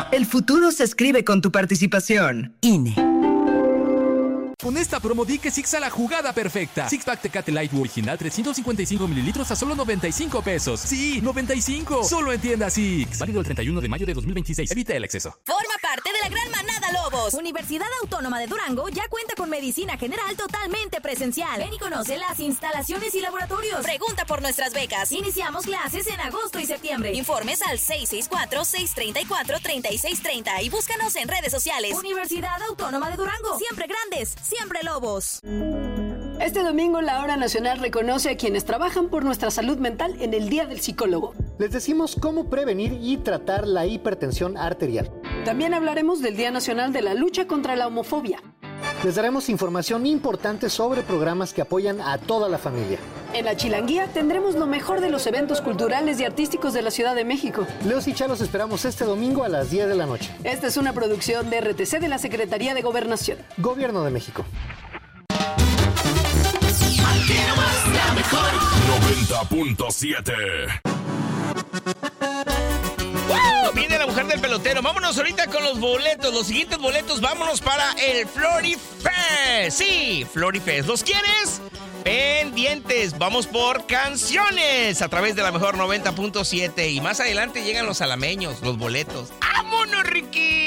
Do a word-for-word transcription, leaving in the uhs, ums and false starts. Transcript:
El futuro se escribe con tu participación. I N E. Con esta promo di que Six a la jugada perfecta. Six Pack Tecate Light original trescientos cincuenta y cinco mililitros a solo noventa y cinco pesos. Sí, noventa y cinco. Solo en tienda Six. Válido el treinta y uno de mayo de dos mil veintiséis. Evita el exceso. Forma parte de la gran manada Lobos. Universidad Autónoma de Durango ya cuenta con medicina general totalmente presencial. Ven y conoce las instalaciones y laboratorios. Pregunta por nuestras becas. Iniciamos clases en agosto y septiembre. Informes al seis seis cuatro, seis tres cuatro, tres seis tres cero y búscanos en redes sociales. Universidad Autónoma de Durango. Siempre grandes, siempre Lobos. Este domingo la Hora Nacional reconoce a quienes trabajan por nuestra salud mental en el Día del Psicólogo. Les decimos cómo prevenir y tratar la hipertensión arterial. También hablaremos del Día Nacional de la Lucha contra la Homofobia. Les daremos información importante sobre programas que apoyan a toda la familia. En la Chilanguía tendremos lo mejor de los eventos culturales y artísticos de la Ciudad de México. Leos y Chalos esperamos este domingo a las diez de la noche. Esta es una producción de R T C de la Secretaría de Gobernación. Gobierno de México. Aquí nomás la mejor noventa punto siete. ¡Wow! Viene la mujer del pelotero. Vámonos ahorita con los boletos. Los siguientes boletos, vámonos para el Florifest. Sí, Florifest. ¿Los quieres? Pendientes. Vamos por canciones a través de la mejor noventa punto siete. Y más adelante llegan los alameños, los boletos. ¡Vámonos, Ricky!